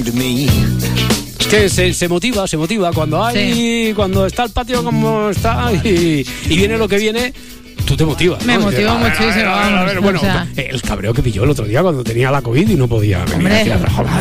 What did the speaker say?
Es que se motiva cuando hay, cuando está el patio como está y viene lo que viene. Tú te motivas, ¿no? Me motiva muchísimo. Bueno, el cabreo que pilló el otro día cuando tenía la COVID y no podía venir. Hombre, aquí a trabajar.